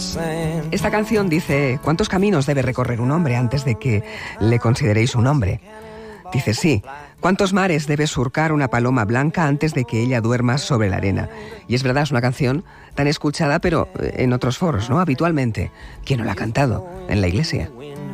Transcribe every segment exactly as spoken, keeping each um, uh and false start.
Esta canción dice: ¿cuántos caminos debe recorrer un hombre antes de que le consideréis un hombre? Dice sí. ¿Cuántos mares debe surcar una paloma blanca antes de que ella duerma sobre la arena? Y es verdad, es una canción tan escuchada, pero en otros foros, ¿no? Habitualmente. ¿Quién no la ha cantado? En la iglesia.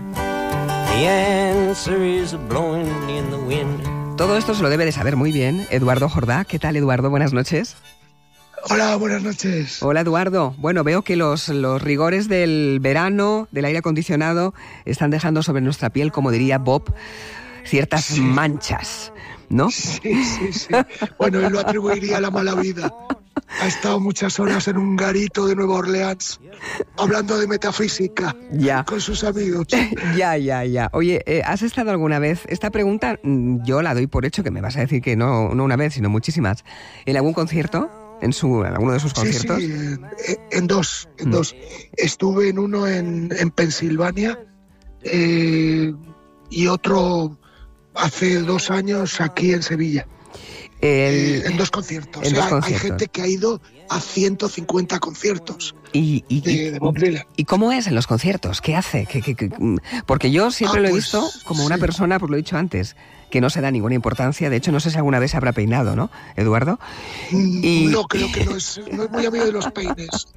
Todo esto se lo debe de saber muy bien Eduardo Jordá. ¿Qué tal, Eduardo? Buenas noches. Hola, buenas noches. Hola, Eduardo. Bueno, veo que los, los rigores del verano, del aire acondicionado, están dejando sobre nuestra piel, como diría Bob, ciertas sí. manchas, ¿no? Sí, sí, sí. Bueno, él lo atribuiría a la mala vida. Ha estado muchas horas en un garito de Nueva Orleans hablando de metafísica ya. con sus amigos. Ya, ya, ya. Oye, eh, ¿has estado alguna vez? Esta pregunta yo la doy por hecho, que me vas a decir que no, no una vez, sino muchísimas. ¿En algún concierto? ¿En, su, en alguno de sus conciertos? Sí, sí, en, en dos. En mm. dos. Estuve en uno en, en Pensilvania eh, y otro hace dos años aquí en Sevilla. El, eh, en dos conciertos. En o sea, dos conciertos. Hay gente que ha ido a ciento cincuenta conciertos y, y, de, de Bob Dylan. ¿Y cómo es en los conciertos? ¿Qué hace? ¿Qué, qué, qué? Porque yo siempre ah, lo he pues, visto como sí. una persona, pues lo he dicho antes, que no se da ninguna importancia. De hecho, no sé si alguna vez se habrá peinado, ¿no, Eduardo? Y... No, creo que no es, no es muy amigo de los peines.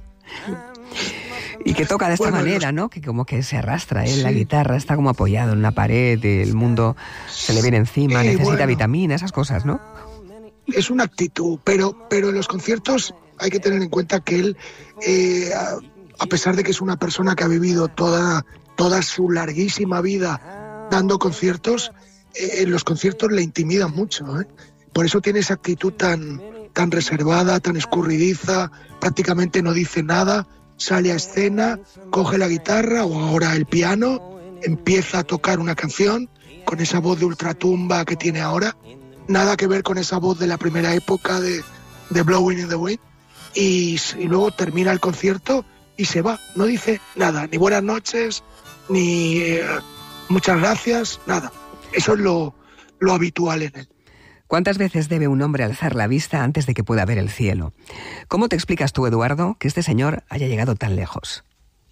Y que toca de esta bueno, manera, los... ¿no? Que como que se arrastra, ¿eh? Sí. La guitarra está como apoyado en una pared, el mundo se le viene encima, sí, necesita bueno. vitamina, esas cosas, ¿no? Es una actitud, pero, pero en los conciertos hay que tener en cuenta que él, eh, a, a pesar de que es una persona que ha vivido toda, toda su larguísima vida dando conciertos, eh, en los conciertos le intimidan mucho, ¿eh? Por eso tiene esa actitud tan, tan reservada, tan escurridiza, prácticamente no dice nada, sale a escena, coge la guitarra o ahora el piano, empieza a tocar una canción con esa voz de ultratumba que tiene ahora. Nada que ver con esa voz de la primera época de, de Blowing in the Wind. Y, y luego termina el concierto y se va. No dice nada, ni buenas noches, ni eh, muchas gracias, nada. Eso es lo, lo habitual en él. ¿Cuántas veces debe un hombre alzar la vista antes de que pueda ver el cielo? ¿Cómo te explicas tú, Eduardo, que este señor haya llegado tan lejos?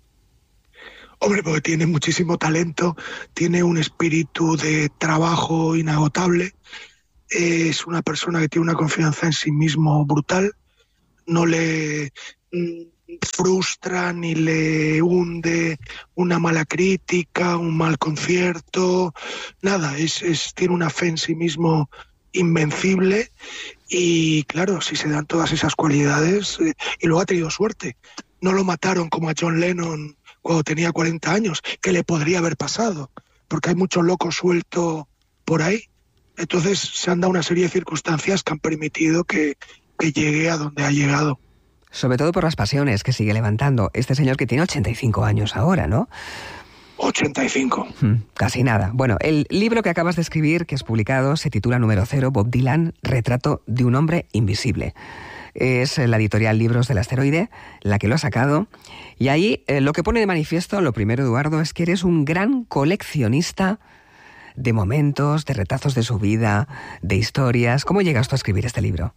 Hombre, porque tiene muchísimo talento, tiene un espíritu de trabajo inagotable. Es una persona que tiene una confianza en sí mismo brutal, no le frustra ni le hunde una mala crítica, un mal concierto, nada, es, es, tiene una fe en sí mismo invencible y claro, si se dan todas esas cualidades, eh, y luego ha tenido suerte, no lo mataron como a John Lennon cuando tenía cuarenta años, que le podría haber pasado, porque hay mucho loco suelto por ahí. Entonces se han dado una serie de circunstancias que han permitido que, que llegue a donde ha llegado. Sobre todo por las pasiones que sigue levantando este señor que tiene ochenta y cinco años ahora, ¿no? ochenta y cinco. Hmm, casi nada. Bueno, el libro que acabas de escribir, que es publicado, se titula Número Cero, Bob Dylan, Retrato de un hombre invisible. Es la editorial Libros del Asteroide la que lo ha sacado. Y ahí eh, lo que pone de manifiesto, lo primero, Eduardo, es que eres un gran coleccionista de momentos, de retazos de su vida, de historias. ¿Cómo llegas tú a escribir este libro?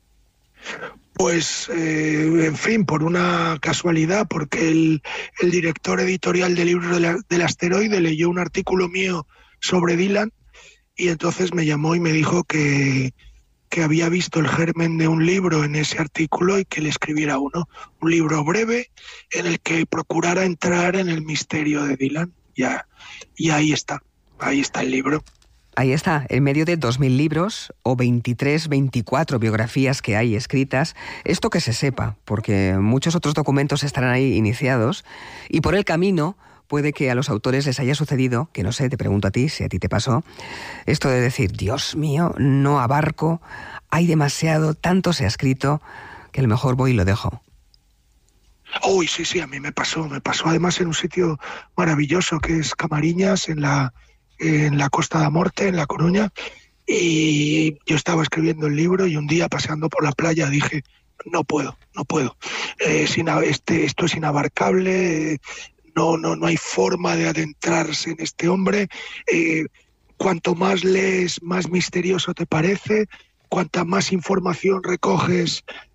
Pues, eh, en fin, por una casualidad, porque el, el director editorial de Libros de la, del Asteroide leyó un artículo mío sobre Dylan y entonces me llamó y me dijo que, que había visto el germen de un libro en ese artículo y que le escribiera uno, un libro breve en el que procurara entrar en el misterio de Dylan. Ya, y ahí está. Ahí está el libro. Ahí está, en medio de dos mil libros o veintitrés, veinticuatro biografías que hay escritas. Esto que se sepa, porque muchos otros documentos estarán ahí iniciados y por el camino puede que a los autores les haya sucedido, que no sé, te pregunto a ti, si a ti te pasó, esto de decir, Dios mío, no abarco, hay demasiado, tanto se ha escrito, que a lo mejor voy y lo dejo. Uy, sí, sí, a mí me pasó, me pasó además en un sitio maravilloso que es Camariñas, en la, en la Costa da Morte, en La Coruña, y yo estaba escribiendo el libro y un día paseando por la playa dije, no puedo, no puedo, eh, sin, este, esto es inabarcable, eh, no, no, no hay forma de adentrarse en este hombre, eh, cuanto más lees, más misterioso te parece, cuanta más información recoges,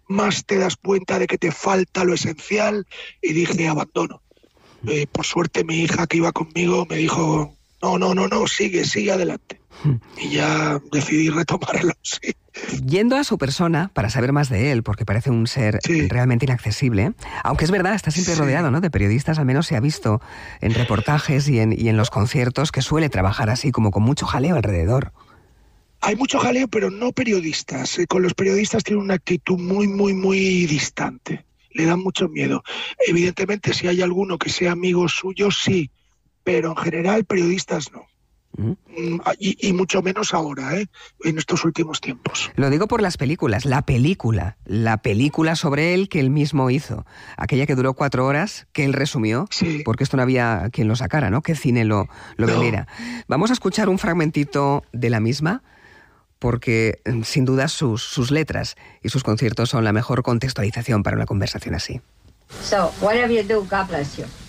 más te das cuenta de que te falta lo esencial, y dije, abandono. Eh, por suerte mi hija que iba conmigo me dijo, no, no, no, no, sigue, sigue adelante. Y ya decidí retomarlo, sí. Yendo a su persona para saber más de él, porque parece un ser sí. realmente inaccesible, aunque es verdad, está siempre sí. rodeado, ¿no?, de periodistas, al menos se ha visto en reportajes y en, y en los conciertos que suele trabajar así, como con mucho jaleo alrededor. Hay mucho jaleo, pero no periodistas. Con los periodistas tiene una actitud muy, muy, muy distante. Le dan mucho miedo. Evidentemente, si hay alguno que sea amigo suyo, sí, pero en general periodistas no. ¿Mm? Y, y mucho menos ahora, ¿eh? En estos últimos tiempos. Lo digo por las películas, la película, la película sobre él que él mismo hizo, aquella que duró cuatro horas, que él resumió, sí. porque esto no había quien lo sacara, ¿no?, que cine lo, lo no. vendiera. Vamos a escuchar un fragmentito de la misma, porque sin duda sus, sus letras y sus conciertos son la mejor contextualización para una conversación así. So, whatever you do, God bless you.